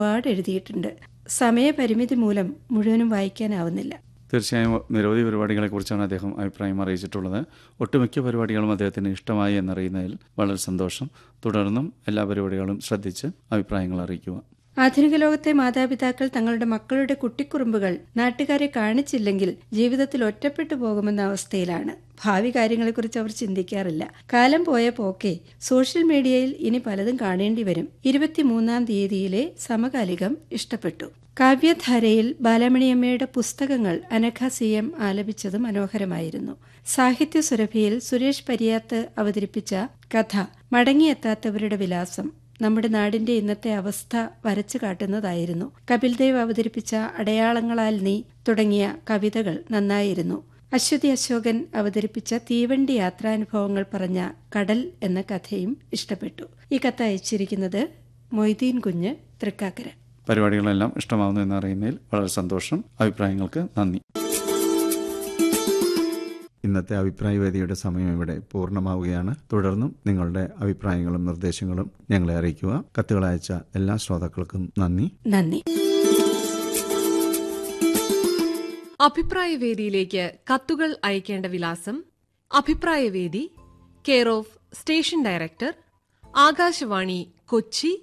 ഒരുപാട് എഴുതിയിട്ടുണ്ട്. സമയപരിമിതി മൂലം മുഴുവനും വായിക്കാനാവുന്നില്ല. തീർച്ചയായും നിരവധി പരിപാടികളെക്കുറിച്ചാണ് അദ്ദേഹം അഭിപ്രായം അറിയിച്ചിട്ടുള്ളത്. ഒട്ടുമിക്ക പരിപാടികളും അദ്ദേഹത്തിന് ഇഷ്ടമായി എന്നറിയുന്നതിൽ വളരെ സന്തോഷം. തുടർന്നും എല്ലാ പരിപാടികളും ശ്രദ്ധിച്ച് അഭിപ്രായങ്ങൾ അറിയിക്കുക. ആധുനിക ലോകത്തെ മാതാപിതാക്കൾ തങ്ങളുടെ മക്കളുടെ കുട്ടിക്കുറുമ്പുകൾ നാട്ടുകാരെ കാണിച്ചില്ലെങ്കിൽ ജീവിതത്തിൽ ഒറ്റപ്പെട്ടു പോകുമെന്ന അവസ്ഥയിലാണ്. ഭാവി കാര്യങ്ങളെക്കുറിച്ച് അവർ ചിന്തിക്കാറില്ല. കാലം പോയ പോക്കെ സോഷ്യൽ മീഡിയയിൽ ഇനി പലതും കാണേണ്ടി വരും. 23-ാം തീയതിയിലെ സമകാലികം ഇഷ്ടപ്പെട്ടു. കാവ്യധാരയിൽ ബാലമണിയമ്മയുടെ പുസ്തകങ്ങൾ അനഘ CM ആലപിച്ചത് മനോഹരമായിരുന്നു. സാഹിത്യ സുരഭിയിൽ സുരേഷ് പരിയാത്ത് അവതരിപ്പിച്ച കഥ മടങ്ങിയെത്താത്തവരുടെ വിലാസം നമ്മുടെ നാടിന്റെ ഇന്നത്തെ അവസ്ഥ വരച്ചു കാട്ടുന്നതായിരുന്നു. കപിൽദേവ് അവതരിപ്പിച്ച അടയാളങ്ങളാൽ നീ തുടങ്ങിയ കവിതകൾ നന്നായിരുന്നു. അശ്വതി അശോകൻ അവതരിപ്പിച്ച തീവണ്ടി യാത്രാനുഭവങ്ങൾ പറഞ്ഞ കടൽ എന്ന കഥയും ഇഷ്ടപ്പെട്ടു. ഈ കഥ അയച്ചിരിക്കുന്നത് മൊയ്തീൻ കുഞ്ഞ്, തൃക്കാക്കര. പരിപാടികളെല്ലാം ഇഷ്ടമാവുന്നു എന്നറിയുന്നതിൽ വളരെ സന്തോഷം. അഭിപ്രായങ്ങൾക്ക് നന്ദി. ഇന്നത്തെ അഭിപ്രായ വേദിയുടെ സമയം ഇവിടെ പൂർണ്ണമാവുകയാണ്. തുടർന്നും നിങ്ങളുടെ അഭിപ്രായങ്ങളും നിർദ്ദേശങ്ങളും ഞങ്ങളെ അറിയിക്കുക. കത്തുകൾ അയച്ച എല്ലാ ശ്രോതാക്കൾക്കും നന്ദി. അഭിപ്രായ വേദിയിലേക്ക് കത്തുകൾ അയക്കേണ്ട വിലാസം: അഭിപ്രായവേദി, care of station director, Akashvani, Kochi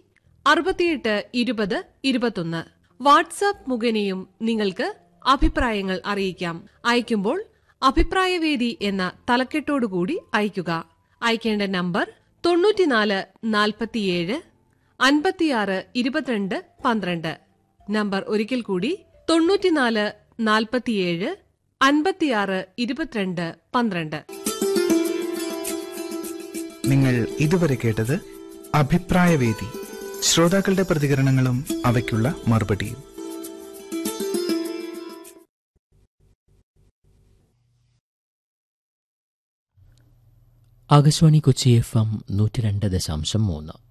682021. WhatsApp മുഖേനയും നിങ്ങൾക്ക് അഭിപ്രായങ്ങൾ അറിയിക്കാം. അയക്കുമ്പോൾ അഭിപ്രായവേദി എന്ന തലക്കെട്ടോടുകൂടി അയക്കുക. അയക്കേണ്ട നമ്പർ 94 47 56 22 12. നമ്പർ ഒരിക്കൽ കൂടി 94 47 56 22 12. നിങ്ങൾ ഇതുവരെ കേട്ടത് അഭിപ്രായവേദി. ശ്രോതാക്കളുടെ പ്രതികരണങ്ങളും അവയ്ക്കുള്ള മറുപടിയും. ആകാശവാണി കൊച്ചി FM 102.3